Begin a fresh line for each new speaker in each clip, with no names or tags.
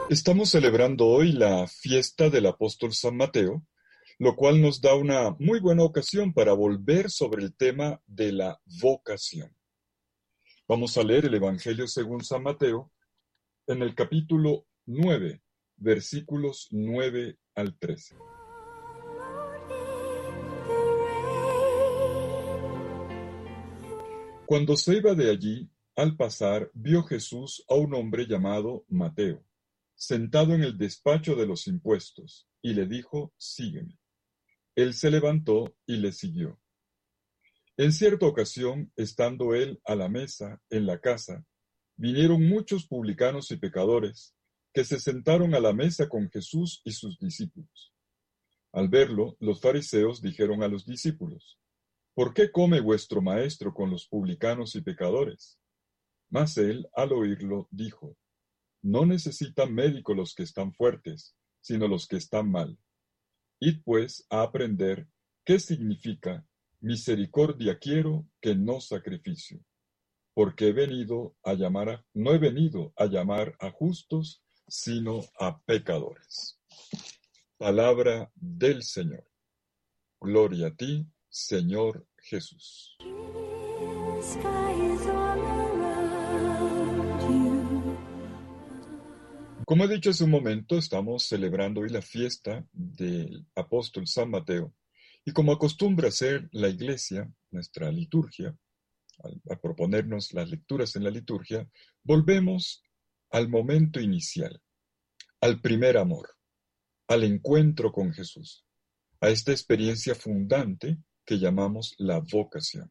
Estamos celebrando hoy la fiesta del apóstol San Mateo, lo cual nos da una muy buena ocasión para volver sobre el tema de la vocación. Vamos a leer el Evangelio según San Mateo en el capítulo 9, versículos 9 al 13. Cuando se iba de allí, al pasar, vio Jesús a un hombre llamado Mateo, sentado en el despacho de los impuestos, y le dijo: «Sígueme». Él se levantó y le siguió. En cierta ocasión, estando él a la mesa en la casa, vinieron muchos publicanos y pecadores, que se sentaron a la mesa con Jesús y sus discípulos. Al verlo, los fariseos dijeron a los discípulos: «¿Por qué come vuestro maestro con los publicanos y pecadores?». Mas él, al oírlo, dijo: «No necesitan médico los que están fuertes, sino los que están mal. Id pues a aprender qué significa: misericordia quiero, que no sacrificio, porque no he venido a llamar a justos, sino a pecadores». Palabra del Señor. Gloria a ti, Señor Jesús. Como he dicho hace un momento, estamos celebrando hoy la fiesta del apóstol San Mateo, y como acostumbra hacer la Iglesia, nuestra liturgia, a proponernos las lecturas en la liturgia, volvemos al momento inicial, al primer amor, al encuentro con Jesús, a esta experiencia fundante que llamamos la vocación.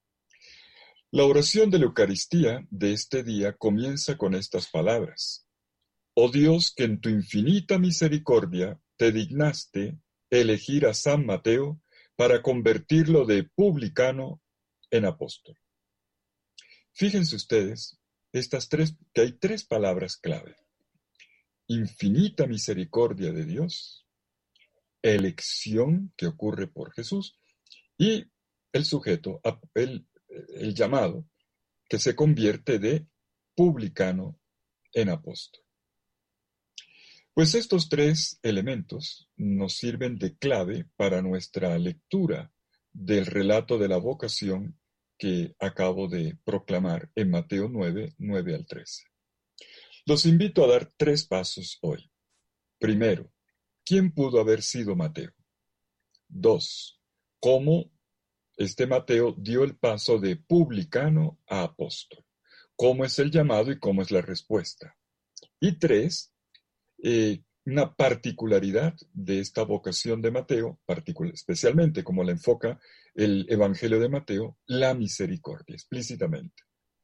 La oración de la Eucaristía de este día comienza con estas palabras: «Oh Dios, que en tu infinita misericordia te dignaste elegir a San Mateo para convertirlo de publicano en apóstol». Fíjense ustedes que hay tres palabras clave: infinita misericordia de Dios, elección que ocurre por Jesús, y el sujeto, el llamado, que se convierte de publicano en apóstol. Pues estos tres elementos nos sirven de clave para nuestra lectura del relato de la vocación que acabo de proclamar en Mateo 9, 9 al 13. Los invito a dar tres pasos hoy. Primero, ¿quién pudo haber sido Mateo? 2. ¿Cómo este Mateo dio el paso de publicano a apóstol? ¿Cómo es el llamado y cómo es la respuesta? Y 3, una particularidad de esta vocación de Mateo, especialmente como la enfoca el Evangelio de Mateo, la misericordia, explícitamente.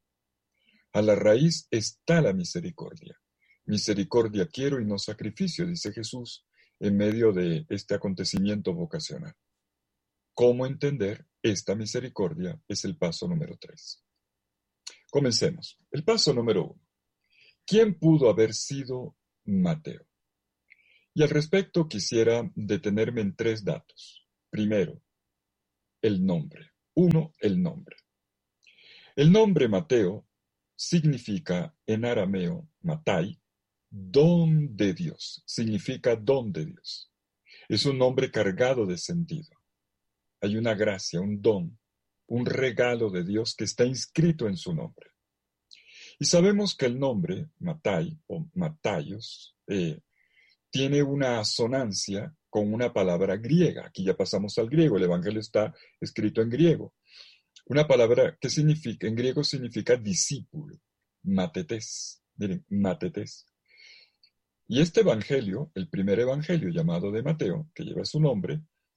A la raíz está la misericordia. Misericordia quiero y no sacrificio, dice Jesús en medio de este acontecimiento vocacional. ¿Cómo entender esta misericordia? Es el paso número 3. Comencemos. El paso número 1. ¿Quién pudo haber sido Mateo? Y al respecto quisiera detenerme en tres datos. Primero, el nombre. 1. El nombre. El nombre Mateo significa en arameo, Matai, don de Dios. Significa don de Dios. Es un nombre cargado de sentido. Hay una gracia, un don, un regalo de Dios que está inscrito en su nombre. Y sabemos que el nombre Matai o Mataios tiene una asonancia con una palabra griega. Aquí ya pasamos al griego, el Evangelio está escrito en griego. Una palabra que en griego significa discípulo, matetes. Miren, matetes. Y este Evangelio, el primer Evangelio llamado de Mateo, que lleva su nombre,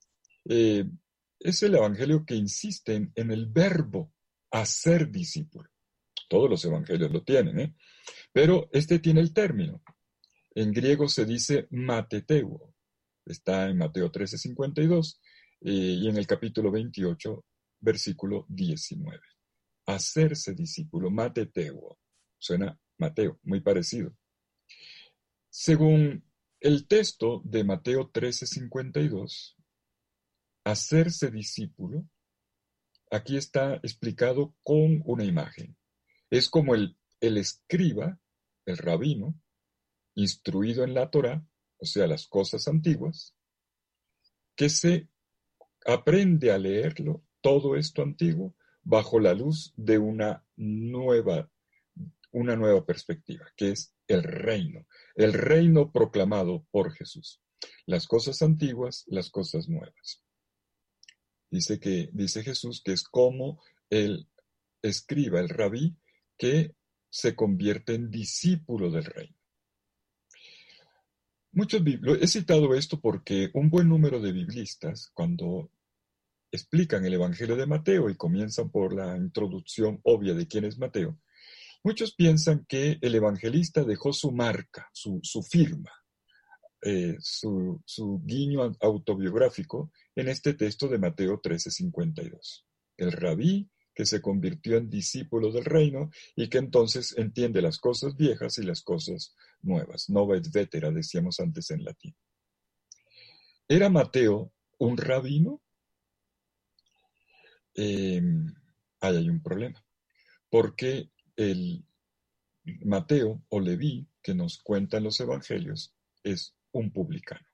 es el Evangelio que insiste en el verbo hacer discípulo. Todos los Evangelios lo tienen, pero este tiene el término. En griego se dice mateteuo. Está en Mateo 13:52 y en el capítulo 28, versículo 19. Hacerse discípulo, mateteuo. Suena Mateo, muy parecido. Según el texto de Mateo 13:52, hacerse discípulo, aquí está explicado con una imagen. Es como el escriba, el rabino, instruido en la Torá, o sea, las cosas antiguas, que se aprende a leerlo, todo esto antiguo, bajo la luz de una nueva perspectiva, que es el reino proclamado por Jesús. Las cosas antiguas, las cosas nuevas. Dice Jesús que es como el escriba, el rabí, que se convierte en discípulo del reino. He citado esto porque un buen número de biblistas, cuando explican el Evangelio de Mateo y comienzan por la introducción obvia de quién es Mateo, muchos piensan que el evangelista dejó su marca, su firma, su guiño autobiográfico en este texto de Mateo 13:52. El rabí que se convirtió en discípulo del reino y que entonces entiende las cosas viejas y las cosas nuevas. Nova et vetera, decíamos antes en latín. ¿Era Mateo un rabino? Ahí hay un problema, porque el Mateo o Leví, que nos cuentan los evangelios, es un publicano.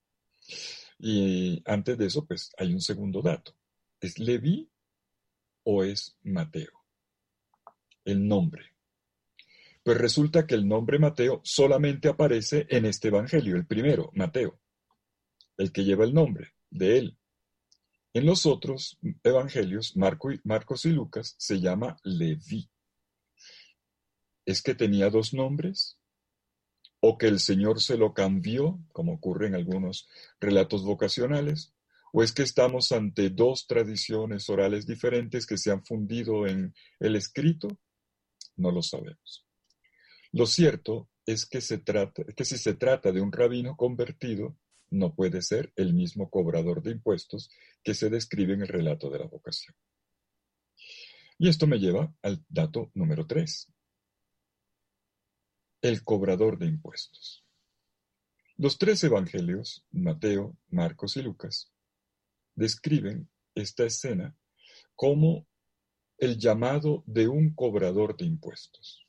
Y antes de eso, pues hay un segundo dato. ¿Es Leví o es Mateo? El nombre. Pues resulta que el nombre Mateo solamente aparece en este evangelio, el primero, Mateo, el que lleva el nombre de él. En los otros evangelios, Marcos y Lucas, se llama Leví. ¿Es que tenía dos nombres? ¿O que el Señor se lo cambió, como ocurre en algunos relatos vocacionales? ¿O es que estamos ante dos tradiciones orales diferentes que se han fundido en el escrito? No lo sabemos. Lo cierto es que si se trata de un rabino convertido, no puede ser el mismo cobrador de impuestos que se describe en el relato de la vocación. Y esto me lleva al dato número 3. El cobrador de impuestos. Los tres evangelios, Mateo, Marcos y Lucas, describen esta escena como el llamado de un cobrador de impuestos.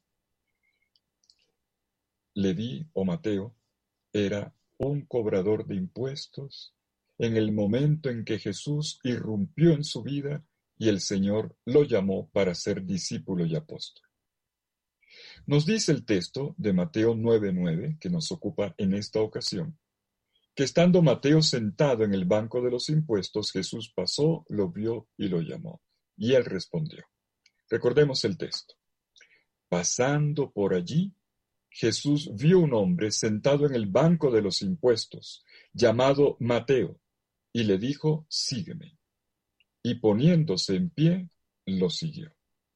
Leví o Mateo era un cobrador de impuestos en el momento en que Jesús irrumpió en su vida y el Señor lo llamó para ser discípulo y apóstol. Nos dice el texto de Mateo 9:9, que nos ocupa en esta ocasión, que estando Mateo sentado en el banco de los impuestos, Jesús pasó, lo vio y lo llamó. Y él respondió. Recordemos el texto. Pasando por allí, Jesús vio un hombre sentado en el banco de los impuestos, llamado Mateo, y le dijo, sígueme. Y poniéndose en pie, lo siguió.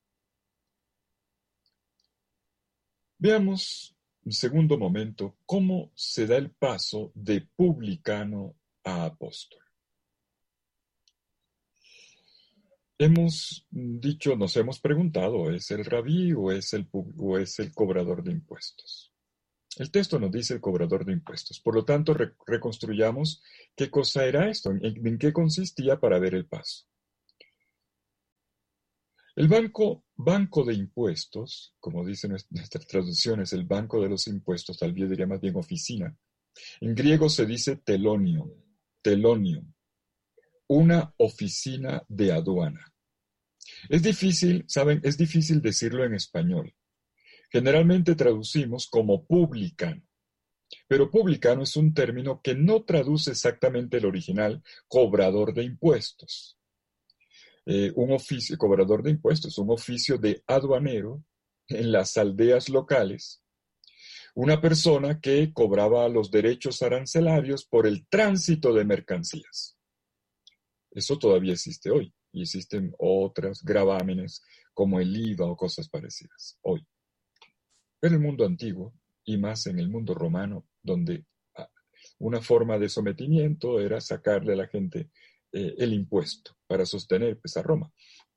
Veamos, un segundo momento, cómo se da el paso de publicano a apóstol. Nos hemos preguntado, ¿es el rabí o es el cobrador de impuestos? El texto nos dice el cobrador de impuestos. Por lo tanto, reconstruyamos qué cosa era esto, en qué consistía para ver el paso. El banco de impuestos, como dicen nuestras traducciones, el banco de los impuestos, tal vez diría más bien oficina. En griego se dice telonio, una oficina de aduana. Es difícil, ¿saben? Es difícil decirlo en español. Generalmente traducimos como publicano, pero publicano es un término que no traduce exactamente el original cobrador de impuestos. Cobrador de impuestos, un oficio de aduanero en las aldeas locales, una persona que cobraba los derechos arancelarios por el tránsito de mercancías. Eso todavía existe hoy, y existen otras gravámenes como el IVA o cosas parecidas hoy. En el mundo antiguo, y más en el mundo romano, donde una forma de sometimiento era sacarle a la gente el impuesto para sostener a Roma.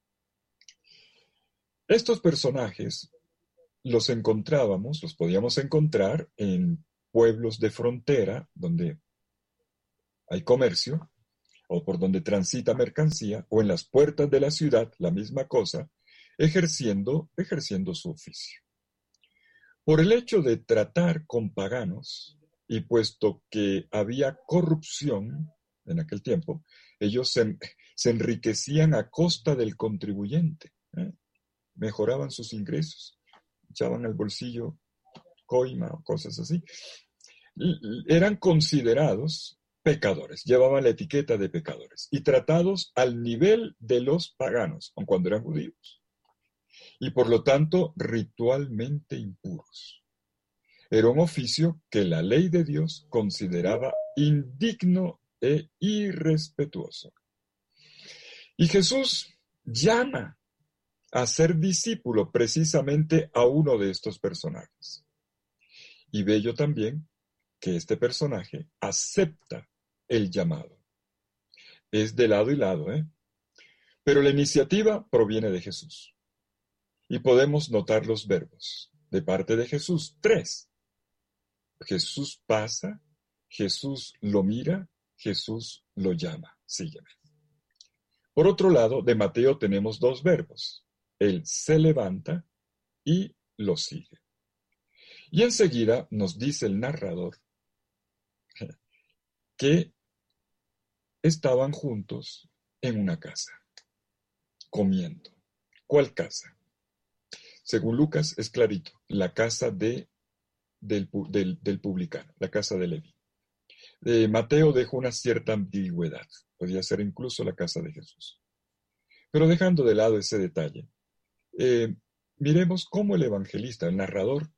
Estos personajes los podíamos encontrar en pueblos de frontera donde hay comercio o por donde transita mercancía, o en las puertas de la ciudad, la misma cosa, ejerciendo su oficio. Por el hecho de tratar con paganos, y puesto que había corrupción en aquel tiempo, ellos se enriquecían a costa del contribuyente, ¿eh? Mejoraban sus ingresos, echaban al bolsillo coima o cosas así. Eran considerados pecadores, llevaban la etiqueta de pecadores y tratados al nivel de los paganos, aun cuando eran judíos, y por lo tanto ritualmente impuros. Era un oficio que la ley de Dios consideraba indigno e irrespetuoso. Y Jesús llama a ser discípulo precisamente a uno de estos personajes. Y bello también que este personaje acepta el llamado. Es de lado y lado, ¿eh? Pero la iniciativa proviene de Jesús. Y podemos notar los verbos de parte de Jesús, 3. Jesús pasa, Jesús lo mira, Jesús lo llama, sígueme. Por otro lado, de Mateo tenemos 2 verbos. Él se levanta y lo sigue. Y enseguida nos dice el narrador que estaban juntos en una casa, comiendo. ¿Cuál casa? Según Lucas es clarito, la casa del publicano, la casa de Leví. Mateo dejó una cierta ambigüedad, podría ser incluso la casa de Jesús. Pero dejando de lado ese detalle, miremos cómo el evangelista, el narrador,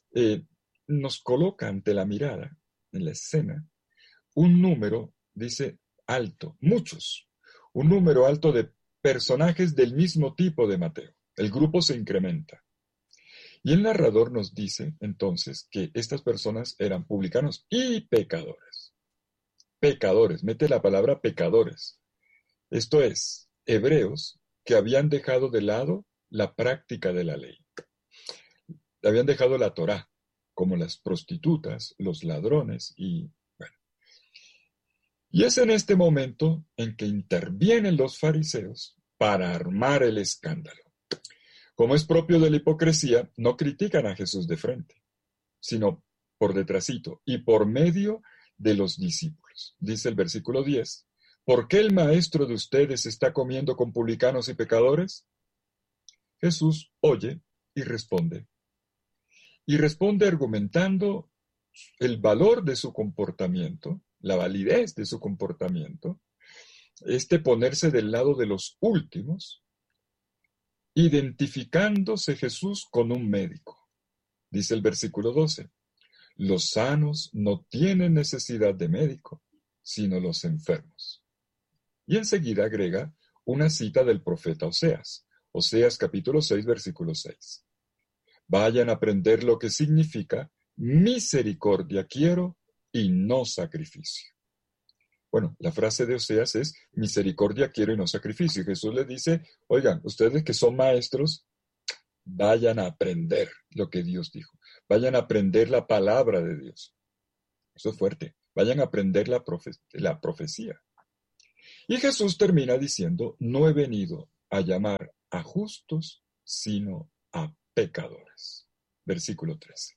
nos coloca ante la mirada, en la escena, un número, dice, alto, muchos, un número alto de personajes del mismo tipo de Mateo. El grupo se incrementa. Y el narrador nos dice entonces que estas personas eran publicanos y pecadores. Pecadores, mete la palabra pecadores. Esto es, hebreos que habían dejado de lado la práctica de la ley. Habían dejado la Torá, como las prostitutas, los ladrones y bueno. Y es en este momento en que intervienen los fariseos para armar el escándalo. Como es propio de la hipocresía, no critican a Jesús de frente, sino por detrásito y por medio de los discípulos. Dice el versículo 10, ¿por qué el maestro de ustedes está comiendo con publicanos y pecadores? Jesús oye y responde. Y responde argumentando el valor de su comportamiento, la validez de su comportamiento, ponerse del lado de los últimos, identificándose Jesús con un médico. Dice el versículo 12, los sanos no tienen necesidad de médico, sino los enfermos. Y enseguida agrega una cita del profeta Oseas, Oseas capítulo 6, versículo 6. Vayan a aprender lo que significa misericordia quiero y no sacrificio. Bueno, la frase de Oseas es misericordia quiero y no sacrificio. Y Jesús les dice, oigan, ustedes que son maestros, vayan a aprender lo que Dios dijo. Vayan a aprender la palabra de Dios. Eso es fuerte. Vayan a aprender la profecía. Y Jesús termina diciendo, no he venido a llamar a justos, sino a pecadores. Versículo 13.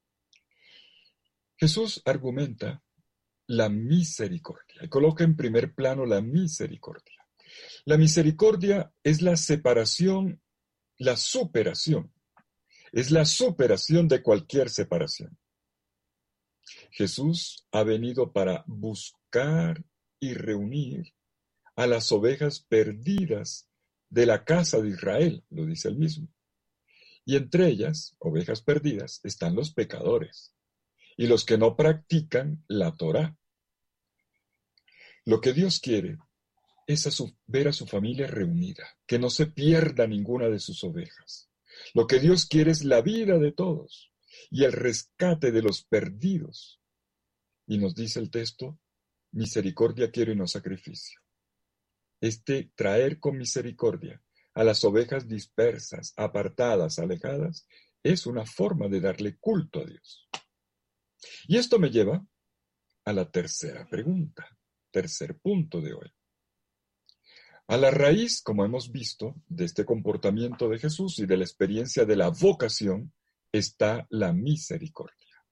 Jesús argumenta la misericordia y coloca en primer plano la misericordia. La misericordia es la separación, la superación. Es la superación de cualquier separación. Jesús ha venido para buscar y reunir a las ovejas perdidas de la casa de Israel, lo dice él mismo. Y entre ellas, ovejas perdidas, están los pecadores y los que no practican la Torá. Lo que Dios quiere es ver a su familia reunida, que no se pierda ninguna de sus ovejas. Lo que Dios quiere es la vida de todos y el rescate de los perdidos. Y nos dice el texto, misericordia quiero y no sacrificio. Traer con misericordia a las ovejas dispersas, apartadas, alejadas, es una forma de darle culto a Dios. Y esto me lleva a la tercera pregunta, tercer punto de hoy. A la raíz, como hemos visto, de este comportamiento de Jesús y de la experiencia de la vocación, está la misericordia.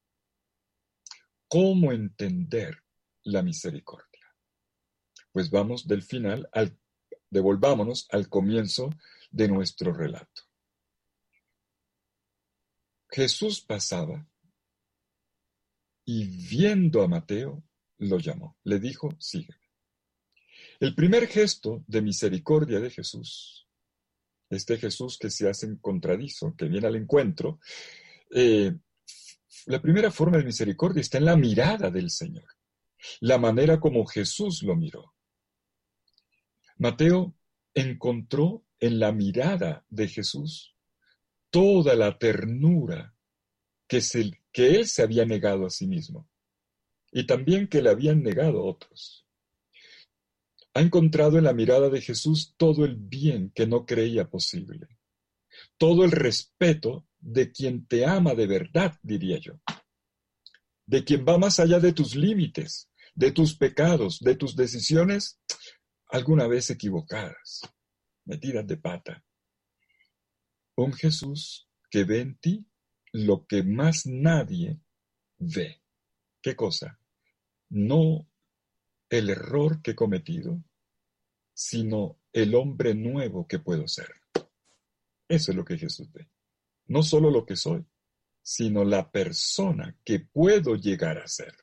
¿Cómo entender la misericordia? Pues vamos del final devolvámonos al comienzo de nuestro relato. Jesús pasaba y viendo a Mateo, lo llamó. Le dijo, sígueme. El primer gesto de misericordia de Jesús, este Jesús que se hace encontradizo, que viene al encuentro, la primera forma de misericordia está en la mirada del Señor, la manera como Jesús lo miró. Mateo encontró en la mirada de Jesús toda la ternura que él se había negado a sí mismo y también que le habían negado otros. Ha encontrado en la mirada de Jesús todo el bien que no creía posible, todo el respeto de quien te ama de verdad, diría yo, de quien va más allá de tus límites, de tus pecados, de tus decisiones alguna vez equivocadas, metidas de pata. Un Jesús que ve en ti lo que más nadie ve. ¿Qué cosa? No el error que he cometido, sino el hombre nuevo que puedo ser. Eso es lo que Jesús ve. No solo lo que soy, sino la persona que puedo llegar a ser.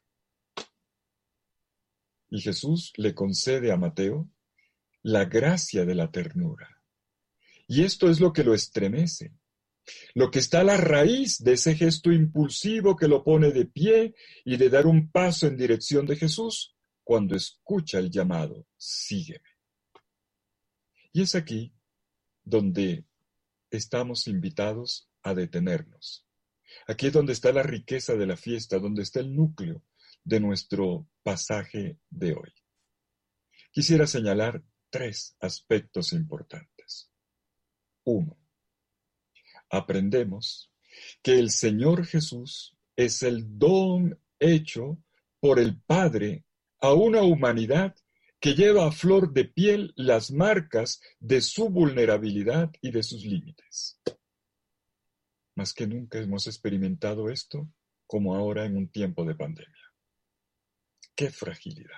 Y Jesús le concede a Mateo la gracia de la ternura. Y esto es lo que lo estremece, lo que está a la raíz de ese gesto impulsivo que lo pone de pie y de dar un paso en dirección de Jesús cuando escucha el llamado, sígueme. Y es aquí donde estamos invitados a detenernos. Aquí es donde está la riqueza de la fiesta, donde está el núcleo de nuestro pasaje de hoy. Quisiera señalar 3 aspectos importantes. 1. Aprendemos que el Señor Jesús es el don hecho por el Padre a una humanidad que lleva a flor de piel las marcas de su vulnerabilidad y de sus límites. Más que nunca hemos experimentado esto como ahora en un tiempo de pandemia. ¡Qué fragilidad!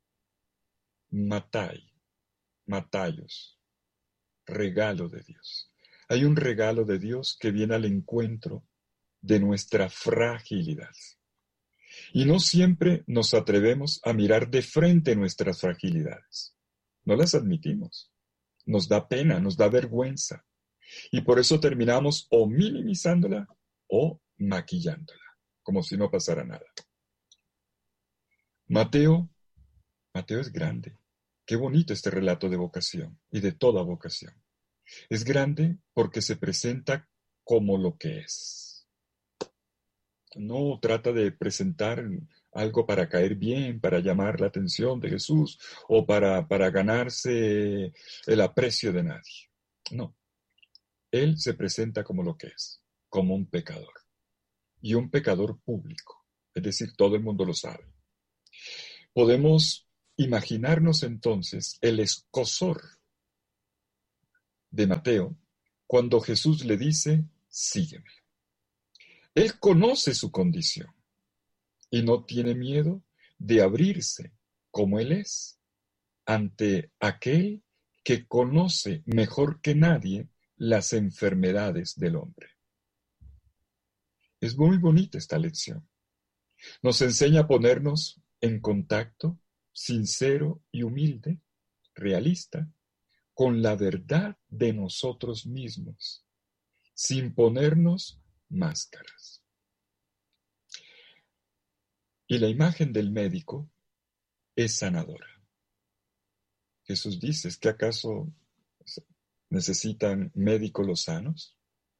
Matayos, regalo de Dios. Hay un regalo de Dios que viene al encuentro de nuestra fragilidad. Y no siempre nos atrevemos a mirar de frente nuestras fragilidades. No las admitimos. Nos da pena, nos da vergüenza. Y por eso terminamos o minimizándola o maquillándola, como si no pasara nada. Mateo es grande. Qué bonito este relato de vocación y de toda vocación. Es grande porque se presenta como lo que es. No trata de presentar algo para caer bien, para llamar la atención de Jesús o para ganarse el aprecio de nadie. No. Él se presenta como lo que es, como un pecador. Y un pecador público. Es decir, todo el mundo lo sabe. Podemos imaginarnos entonces el escozor de Mateo cuando Jesús le dice, sígueme. Él conoce su condición y no tiene miedo de abrirse como Él es ante aquel que conoce mejor que nadie las enfermedades del hombre. Es muy bonita esta lección. Nos enseña a ponernos en contacto sincero y humilde, realista, con la verdad de nosotros mismos, sin ponernos máscaras. Y la imagen del médico es sanadora. Jesús dice, ¿es que acaso necesitan médicos los sanos?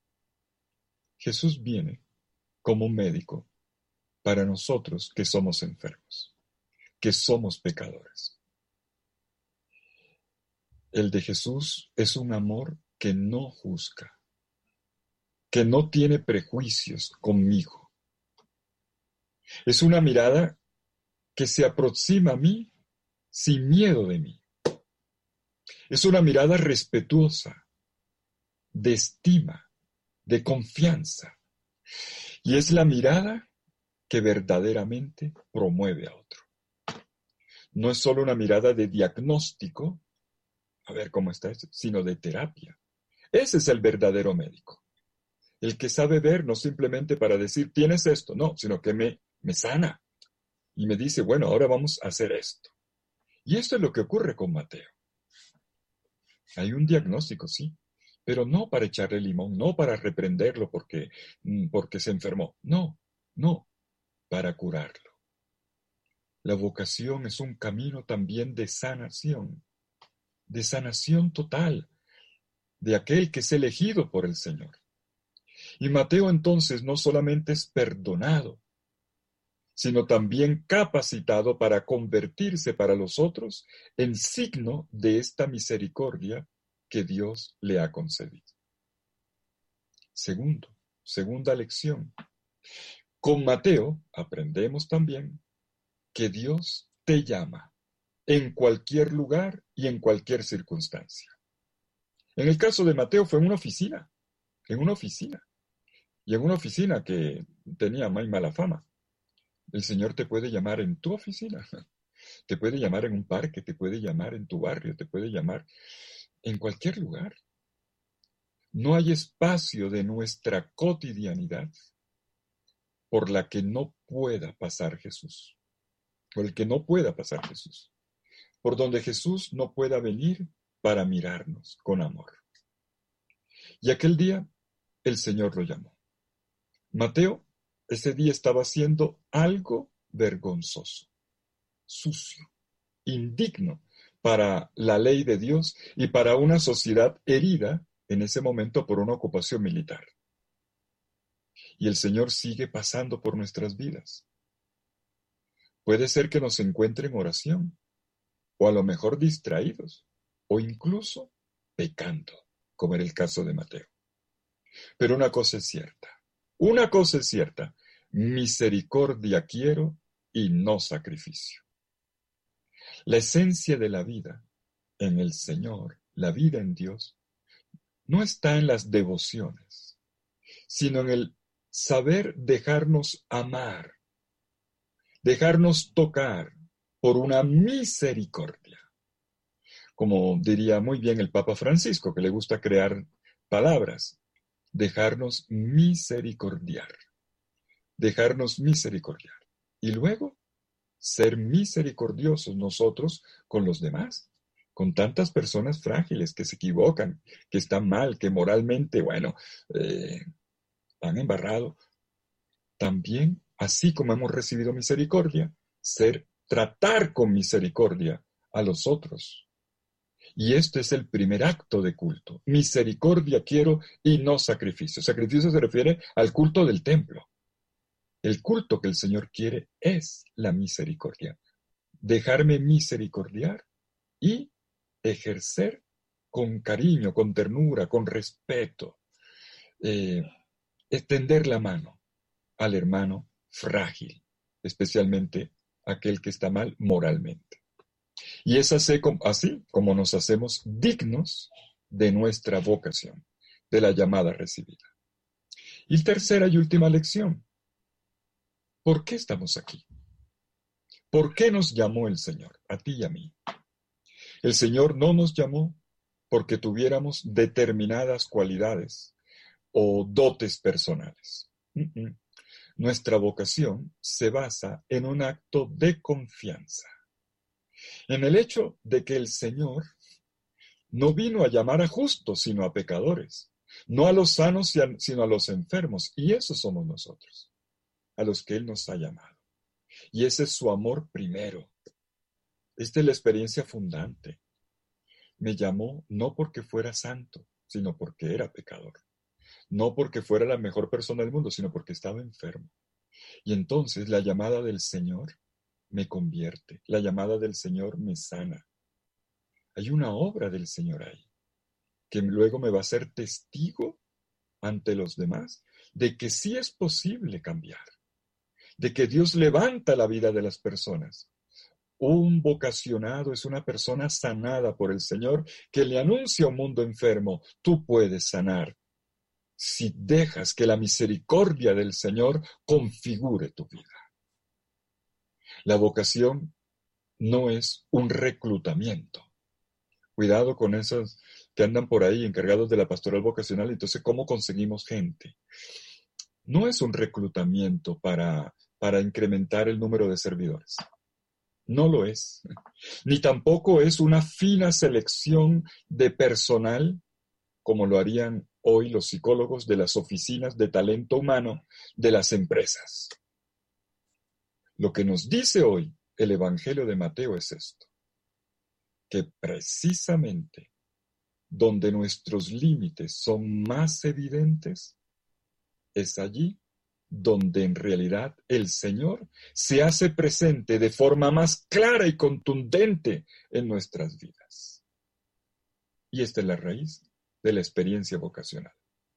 Jesús viene como un médico para nosotros que somos enfermos, que somos pecadores. El de Jesús es un amor que no juzga, que no tiene prejuicios conmigo. Es una mirada que se aproxima a mí sin miedo de mí. Es una mirada respetuosa, de estima, de confianza. Y es la mirada que verdaderamente promueve a otro. No es solo una mirada de diagnóstico, a ver cómo está esto, sino de terapia. Ese es el verdadero médico. El que sabe ver no simplemente para decir, tienes esto, no, sino que me sana y me dice, bueno, ahora vamos a hacer esto. Y esto es lo que ocurre con Mateo. Hay un diagnóstico, sí, pero no para echarle limón, no para reprenderlo porque se enfermó. No, no, para curarlo. La vocación es un camino también de sanación total, de aquel que es elegido por el Señor. Y Mateo entonces no solamente es perdonado, sino también capacitado para convertirse para los otros en signo de esta misericordia que Dios le ha concedido. Segunda lección. Con Mateo aprendemos también que Dios te llama en cualquier lugar y en cualquier circunstancia. En el caso de Mateo fue en una oficina, y en una oficina que tenía muy mala fama. El Señor te puede llamar en tu oficina, te puede llamar en un parque, te puede llamar en tu barrio, te puede llamar en cualquier lugar. No hay espacio de nuestra cotidianidad por la que no pueda pasar Jesús, por el que no pueda pasar Jesús, por donde Jesús no pueda venir para mirarnos con amor. Y aquel día el Señor lo llamó. Mateo ese día estaba haciendo algo vergonzoso, sucio, indigno para la ley de Dios y para una sociedad herida en ese momento por una ocupación militar. Y el Señor sigue pasando por nuestras vidas. Puede ser que nos encuentre en oración, o a lo mejor distraídos, o incluso pecando, como era el caso de Mateo. Pero una cosa es cierta, misericordia quiero y no sacrificio. La esencia de la vida en el Señor, la vida en Dios, no está en las devociones, sino en el saber dejarnos amar, dejarnos tocar por una misericordia. Como diría muy bien el Papa Francisco, que le gusta crear palabras, dejarnos misericordiar. Y luego, ser misericordiosos nosotros con los demás, con tantas personas frágiles que se equivocan, que están mal, que moralmente, han embarrado. También, así como hemos recibido misericordia, tratar con misericordia a los otros. Y este es el primer acto de culto. Misericordia quiero y no sacrificio. Sacrificio se refiere al culto del templo. El culto que el Señor quiere es la misericordia. Dejarme misericordiar y ejercer con cariño, con ternura, con respeto. Extender la mano al hermano frágil, especialmente aquel que está mal moralmente. Y es así como nos hacemos dignos de nuestra vocación, de la llamada recibida. Y tercera y última lección. ¿Por qué estamos aquí? ¿Por qué nos llamó el Señor, a ti y a mí? El Señor no nos llamó porque tuviéramos determinadas cualidades o dotes personales. Nuestra vocación se basa en un acto de confianza, en el hecho de que el Señor no vino a llamar a justos, sino a pecadores, no a los sanos, sino a los enfermos, y esos somos nosotros, a los que Él nos ha llamado. Y ese es su amor primero. Esta es la experiencia fundante. Me llamó no porque fuera santo, sino porque era pecador. No porque fuera la mejor persona del mundo, sino porque estaba enfermo. Y entonces la llamada del Señor me convierte, la llamada del Señor me sana. Hay una obra del Señor ahí, que luego me va a ser testigo ante los demás de que sí es posible cambiar, de que Dios levanta la vida de las personas. Un vocacionado es una persona sanada por el Señor que le anuncia a un mundo enfermo, tú puedes sanar. si dejas que la misericordia del Señor configure tu vida. La vocación no es un reclutamiento. Cuidado con esos que andan por ahí encargados de la pastoral vocacional. Entonces, ¿cómo conseguimos gente? No es un reclutamiento para incrementar el número de servidores. No lo es. Ni tampoco es una fina selección de personal, como lo harían hoy los psicólogos de las oficinas de talento humano de las empresas. Lo que nos dice hoy el Evangelio de Mateo es esto, que precisamente donde nuestros límites son más evidentes, es allí donde en realidad el Señor se hace presente de forma más clara y contundente en nuestras vidas. Y esta es la raíz de la experiencia vocacional.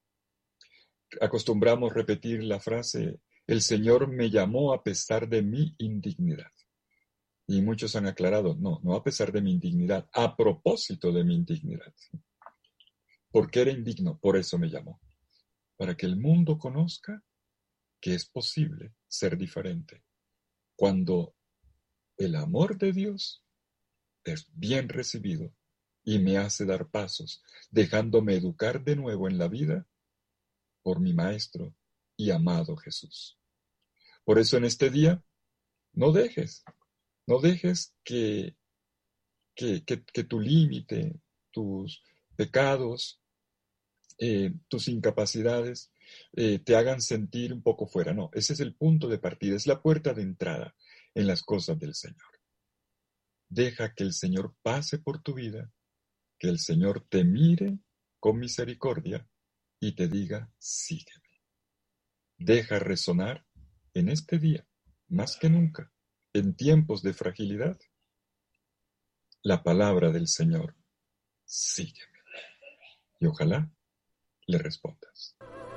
Acostumbramos repetir la frase, el Señor me llamó a pesar de mi indignidad. Y muchos han aclarado, no a pesar de mi indignidad, a propósito de mi indignidad. Porque era indigno, por eso me llamó. Para que el mundo conozca que es posible ser diferente. Cuando el amor de Dios es bien recibido y me hace dar pasos, dejándome educar de nuevo en la vida por mi Maestro y amado Jesús. Por eso en este día, no dejes que tu límite, tus pecados, tus incapacidades te hagan sentir un poco fuera. No, ese es el punto de partida, es la puerta de entrada en las cosas del Señor. Deja que el Señor pase por tu vida, que el Señor te mire con misericordia y te diga, sígueme. Deja resonar en este día, más que nunca, en tiempos de fragilidad, la palabra del Señor, sígueme. Y ojalá le respondas.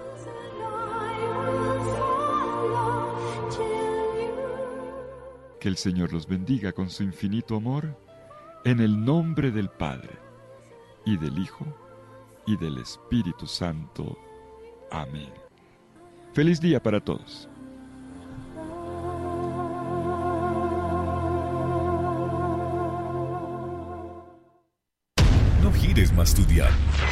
Que el Señor los bendiga con su infinito amor, en el nombre del Padre, y del Hijo, y del Espíritu Santo. Amén. Feliz día para todos.
No gires más tu dial.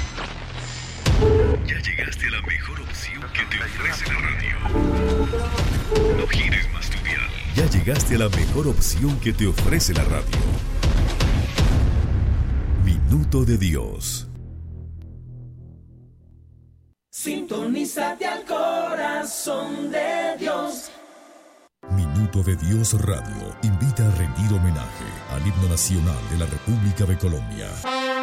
Ya llegaste a la mejor opción que te ofrece la radio. No gires más tu dial. Ya llegaste a la mejor opción que te ofrece la radio. Minuto de Dios.
Sintonízate al corazón de Dios.
Minuto de Dios Radio invita a rendir homenaje al himno nacional de la República de Colombia.